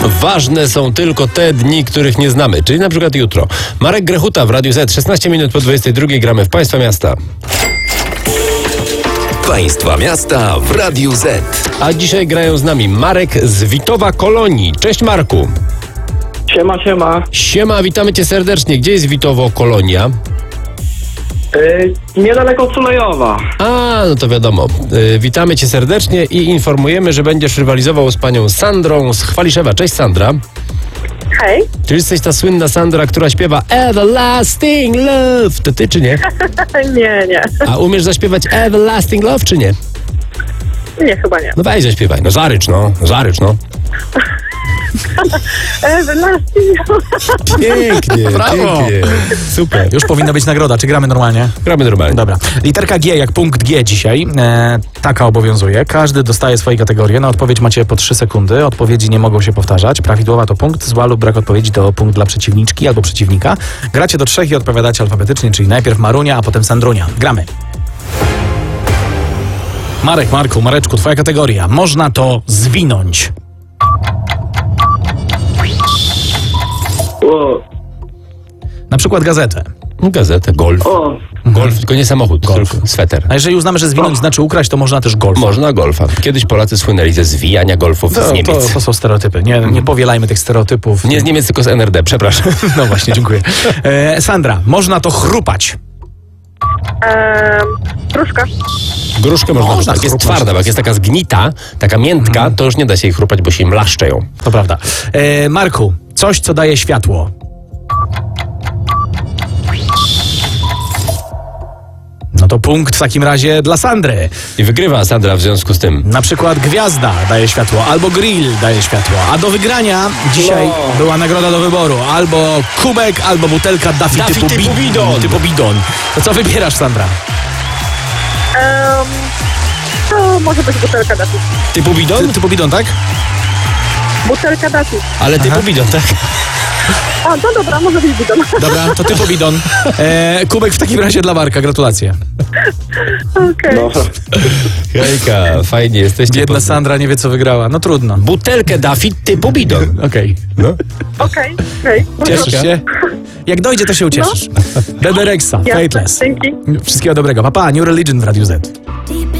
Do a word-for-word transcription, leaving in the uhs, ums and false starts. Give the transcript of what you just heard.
Ważne są tylko te dni, których nie znamy, czyli na przykład jutro. Marek Grechuta w Radiu Z, szesnaście minut po dwudziestej drugiej gramy w Państwa Miasta. Państwa Miasta w Radiu Z. A dzisiaj grają z nami Marek z Witowa Kolonii. Cześć Marku. Siema, siema. Siema, witamy Cię serdecznie. Gdzie jest Witowo Kolonia? Yy, niedaleko Culejowa. A, no to wiadomo. Yy, witamy Cię serdecznie i informujemy, że będziesz rywalizował z panią Sandrą z Chwaliszewa. Cześć Sandra. Hej. Czy jesteś ta słynna Sandra, która śpiewa Everlasting Love? To ty czy nie? Nie, nie. A umiesz zaśpiewać Everlasting Love czy nie? Nie, chyba nie. No weź zaśpiewaj. No zarycz no, zarycz no. Everlasting. Pięknie, Brawo. pięknie. Super. Już powinna być nagroda. Czy gramy normalnie? Gramy normalnie. Dobra. Literka G jak punkt G dzisiaj. E, taka obowiązuje. Każdy dostaje swoje kategorie. Na odpowiedź macie po trzy sekundy. Odpowiedzi nie mogą się powtarzać. Prawidłowa to punkt. Zła lub brak odpowiedzi to punkt dla przeciwniczki albo przeciwnika. Gracie do trzech i odpowiadacie alfabetycznie, czyli najpierw Marunia, a potem Sandrunia. Gramy. Marek, Marku, Mareczku, twoja kategoria. Można to zwinąć. O, Na przykład gazetę. Gazetę, golf. o, Golf, tylko nie samochód, Golf. tylko sweter. A jeżeli uznamy, że zwinąć znaczy ukraść, to można też golf. Można golfa. Kiedyś Polacy słynęli ze zwijania golfów z To, to, Niemiec. to są stereotypy. Nie, nie powielajmy tych stereotypów. Nie z Niemiec, tylko z N R D, przepraszam. No właśnie, dziękuję. E, Sandra, można to chrupać. Ehm, Gruszka. Gruszkę można, Można tak, jest chrupnąć. twarda, bo jak jest taka zgnita, taka miętka, to już nie da się jej chrupać, bo się im laszczeją. To prawda. E, Marku, coś, co daje światło. No to punkt w takim razie dla Sandry. I wygrywa Sandra w związku z tym. Na przykład gwiazda daje światło, albo grill daje światło. A do wygrania dzisiaj No. była nagroda do wyboru. Albo kubek, albo butelka Daffy, Daffy typu, typu bi- bidon. typu bidon. To co wybierasz, Sandra? Ehm, to może być butelka Daffy. Typu bidon? Ty, typu bidon, tak? Butelka Daffy. Ale typu bidon, tak? A, no dobra, może być bidon. Dobra, to typu bidon. E, kubek w takim razie dla Marka, gratulacje. Okej. no. Hejka, fajnie, jesteście. Biedna pod- Sandra nie wie, co wygrała. No trudno. Butelkę Daffy typu bidon. Okej. No. Okej, okej. Cieszysz się? Jak dojdzie, to się ucieszysz. Bebe Rexha, Jasne, Fateless. dzięki. Wszystkiego dobrego. Papa, New Religion w Radiu Z. Deep